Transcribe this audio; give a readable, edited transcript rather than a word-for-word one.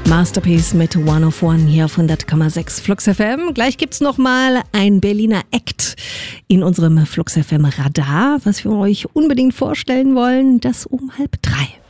Masterpiece mit One of One hier auf 100,6 Flux FM. Gleich gibt's nochmal ein Berliner Act in unserem Flux FM Radar, was wir euch unbedingt vorstellen wollen. Das um 2:30.